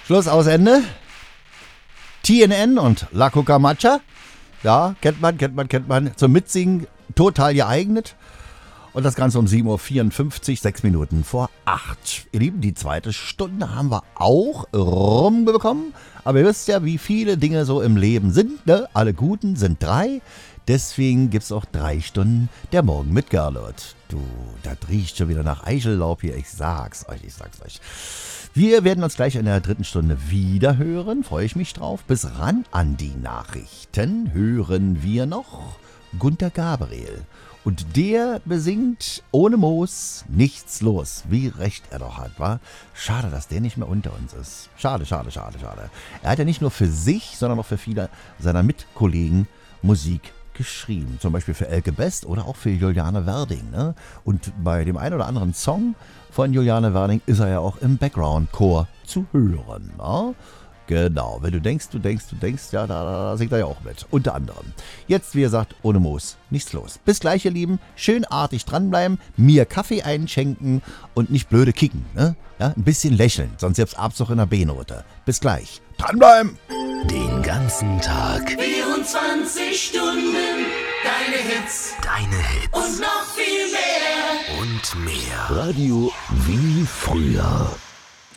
Schluss aus Ende. TNN und La Cucamacha. Ja, kennt man. Zum Mitsingen total geeignet. Und das Ganze um 7.54 Uhr, 6 Minuten vor 8. Ihr Lieben, die zweite Stunde haben wir auch rumbekommen. Aber ihr wisst ja, wie viele Dinge so im Leben sind, ne? Alle Guten sind 3. Deswegen gibt's auch 3 Stunden der Morgen mit Gerlot. Du, das riecht schon wieder nach Eichellaub hier. Ich sag's euch. Wir werden uns gleich in der 3. Stunde wieder hören. Freue ich mich drauf. Bis ran an die Nachrichten hören wir noch Gunter Gabriel. Und der besingt ohne Moos nichts los. Wie recht er doch hat, wa? Schade, dass der nicht mehr unter uns ist. Schade. Er hat ja nicht nur für sich, sondern auch für viele seiner Mitkollegen Musik geschrieben. Zum Beispiel für Elke Best oder auch für Juliane Werding. Ne? Und bei dem einen oder anderen Song von Juliane Werding ist er ja auch im Background-Chor zu hören. Ne? Genau, wenn du denkst, ja, da singt er ja auch mit. Unter anderem. Jetzt, wie gesagt, ohne Moos, nichts los. Bis gleich, ihr Lieben. Schön artig dranbleiben, mir Kaffee einschenken und nicht blöde kicken. Ne? Ja, ein bisschen lächeln, sonst gibt's Abzug in der B-Note. Bis gleich. Dranbleiben! Den ganzen Tag. 24 Stunden. Deine Hits. Und noch viel mehr. Und mehr. Radio wie früher.